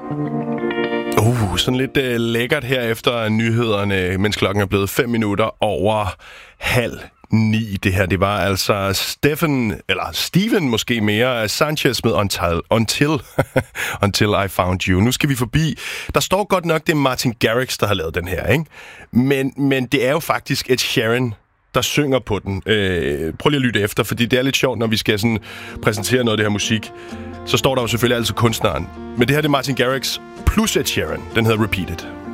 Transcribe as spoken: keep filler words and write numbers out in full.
Uh, sådan lidt uh, lækkert her efter nyhederne, mens klokken er blevet fem minutter over halv ni. Det her, det var altså Stephen, eller Steven måske mere, Sanchez med Until, Until, Until I Found You. Nu skal vi forbi. Der står godt nok, det er Martin Garrix, der har lavet den her, ikke? Men, men det er jo faktisk Ed Sheeran, der synger på den. Øh, prøv lige at lytte efter, fordi det er lidt sjovt, når vi skal sådan præsentere noget af det her musik. Så står der jo selvfølgelig altid kunstneren. Men det her, det er Martin Garrix plus Ed Sheeran. Den hedder Repeat It.